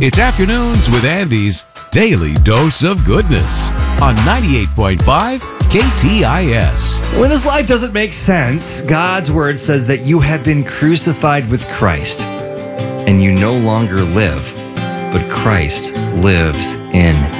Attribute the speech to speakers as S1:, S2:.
S1: It's Afternoons with Andy's Daily Dose of Goodness on 98.5 KTIS.
S2: When this life doesn't make sense, God's word says that you have been crucified with Christ, and you no longer live, but Christ lives in